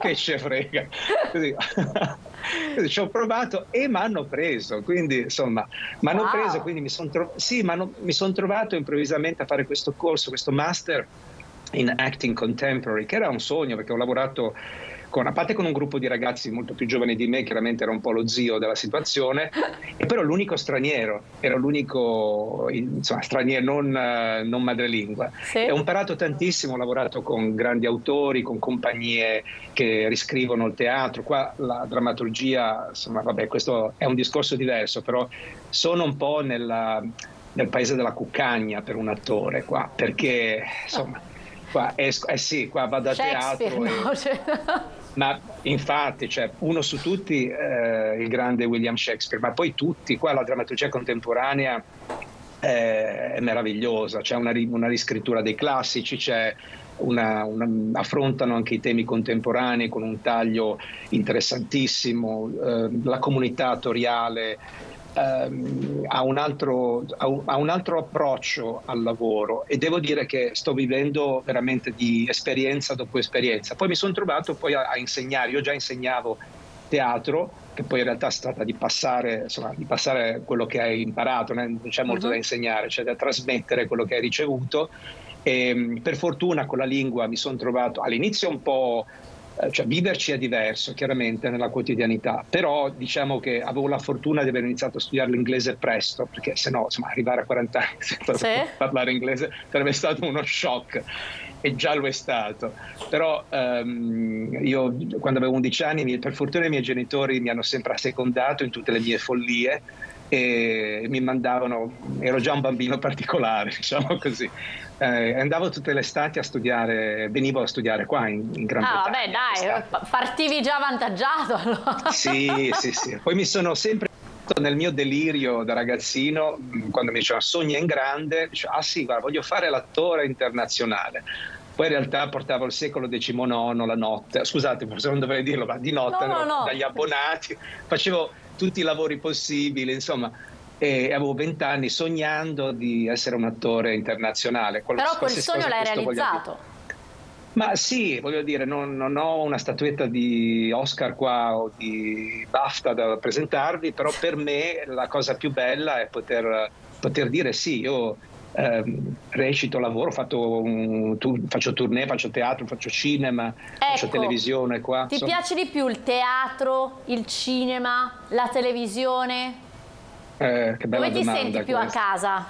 che ce frega. Così. Così ci ho provato e mi hanno preso, quindi insomma mi hanno preso, quindi mi sono trovato improvvisamente a fare questo corso, questo master in acting contemporary, che era un sogno perché ho lavorato a parte con un gruppo di ragazzi molto più giovani di me, chiaramente ero un po' lo zio della situazione, e però ero l'unico insomma, straniero non madrelingua. Sì. E ho imparato tantissimo, ho lavorato con grandi autori, con compagnie che riscrivono il teatro. Qua la drammaturgia, insomma, vabbè, questo è un discorso diverso, però sono un po' nel paese della cuccagna per un attore qua, perché insomma qua sì, qua vado a teatro no? ma infatti, cioè, uno su tutti il grande William Shakespeare, ma poi tutti, qua la drammaturgia contemporanea è meravigliosa, c'è una riscrittura dei classici, c'è affrontano anche i temi contemporanei con un taglio interessantissimo, la comunità attoriale ha un altro approccio al lavoro, e devo dire che sto vivendo veramente di esperienza dopo esperienza. Poi mi sono trovato poi a insegnare, io già insegnavo teatro, che poi in realtà si tratta di passare quello che hai imparato, non c'è molto da insegnare, c'è da trasmettere quello che hai ricevuto, e per fortuna con la lingua mi sono trovato all'inizio un po'. Cioè, viverci è diverso chiaramente nella quotidianità, però diciamo che avevo la fortuna di aver iniziato a studiare l'inglese presto, perché se no, insomma, arrivare a 40 anni senza parlare inglese sarebbe stato uno shock, e già lo è stato. Però io quando avevo 11 anni, per fortuna i miei genitori mi hanno sempre assecondato in tutte le mie follie e mi mandavano, ero già un bambino particolare, diciamo così. Andavo tutte le estati a studiare, venivo a studiare qua in Gran Bretagna. Vabbè, dai, partivi già avvantaggiato allora. Sì. Poi mi sono sempre, nel mio delirio da ragazzino, quando mi dicevano sogna in grande, dicevo, ah sì, guarda, voglio fare l'attore internazionale. Poi in realtà portavo il secolo XIX, la notte, scusate, forse non dovrei dirlo, ma di notte no. dagli abbonati, facevo tutti i lavori possibili, insomma. E avevo 20 anni sognando di essere un attore internazionale. Però quel sogno l'hai realizzato. Ma sì, voglio dire, non ho una statuetta di Oscar qua o di BAFTA da presentarvi, però per me la cosa più bella è poter dire sì, io recito, lavoro, faccio tournée, faccio teatro, faccio cinema, faccio televisione qua. Ti piace di più il teatro, il cinema, la televisione? Che bella Dove ti domanda senti più questa. a casa?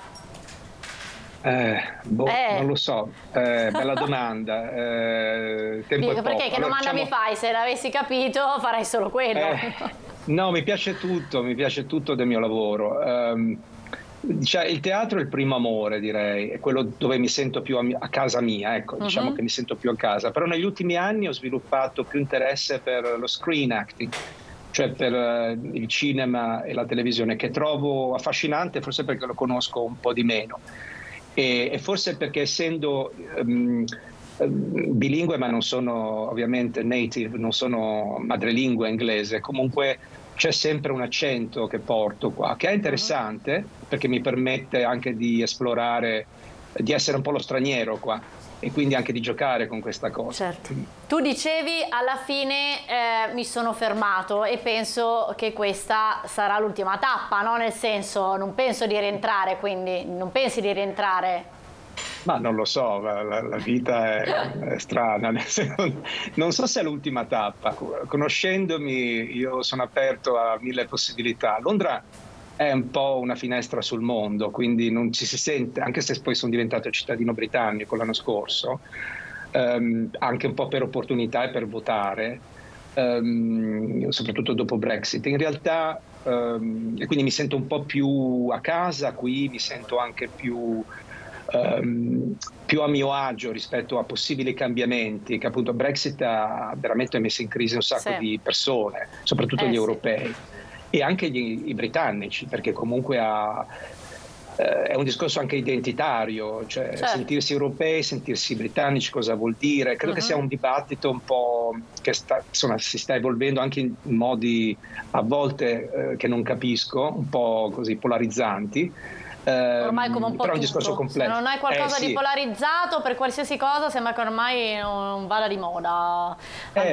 Non lo so, bella domanda. Tempo è Perché poco. che domanda mi fai? Se l'avessi capito farei solo quello. No, mi piace tutto del mio lavoro. Il teatro è il primo amore, direi, è quello dove mi sento più a casa mia, ecco, diciamo che mi sento più a casa. Però negli ultimi anni ho sviluppato più interesse per lo screen acting, cioè per il cinema e la televisione, che trovo affascinante, forse perché lo conosco un po' di meno, e forse perché essendo bilingue, ma non sono ovviamente native, non sono madrelingua inglese, comunque c'è sempre un accento che porto qua, che è interessante perché mi permette anche di esplorare, di essere un po' lo straniero qua, e quindi anche di giocare con questa cosa. Certo. Tu dicevi alla fine mi sono fermato, e penso che questa sarà l'ultima tappa, no? Nel senso, non penso di rientrare, quindi non pensi di rientrare? Ma non lo so, la vita è strana, non so se è l'ultima tappa. Conoscendomi, io sono aperto a mille possibilità. Londra è un po' una finestra sul mondo, quindi non ci si sente, anche se poi sono diventato cittadino britannico l'anno scorso, anche un po' per opportunità e per votare, soprattutto dopo Brexit. In realtà, e quindi mi sento un po' più a casa qui, mi sento anche più a mio agio rispetto a possibili cambiamenti, che appunto Brexit ha veramente messo in crisi un sacco di persone, soprattutto gli europei e anche i britannici, perché comunque è un discorso anche identitario, cioè sentirsi europei, sentirsi britannici, cosa vuol dire? Credo che sia un dibattito un po' che si sta evolvendo anche in modi a volte che non capisco, un po' così polarizzanti. Ormai come un po' però è un tutto. discorso complesso. Se non hai qualcosa di polarizzato per qualsiasi cosa, sembra che ormai non vada di moda.